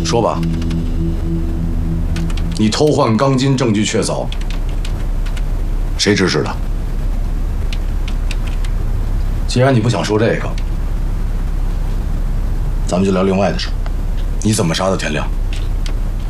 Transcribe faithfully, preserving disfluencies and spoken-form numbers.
说吧，你偷换钢筋证据确凿，谁指使的？既然你不想说这个，咱们就聊另外的事。你怎么杀的田亮？